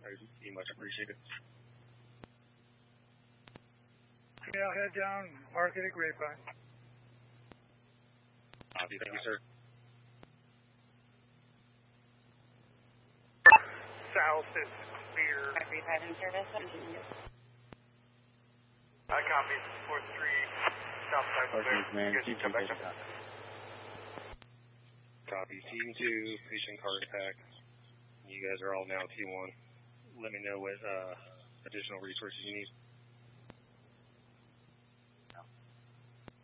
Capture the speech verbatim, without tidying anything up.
I'd be much appreciated. Yeah, I'll head down, market at Grapevine. Copy, thank you, sir. South is clear. Grapevine in service. I copy, four three, south side clear. You guys can come back up. Copy, team two, patient card pack. You guys are all now T one. Let me know what uh, additional resources you need.